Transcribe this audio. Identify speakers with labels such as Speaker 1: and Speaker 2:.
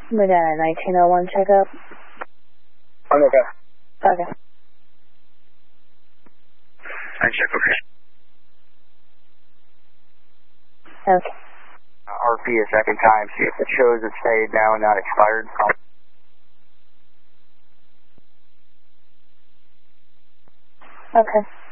Speaker 1: We're down at 1901 checkup.
Speaker 2: Okay.
Speaker 1: Okay.
Speaker 2: I check, okay.
Speaker 1: Okay.
Speaker 2: RP a second time, see if it shows it's faded now and not expired.
Speaker 1: Okay.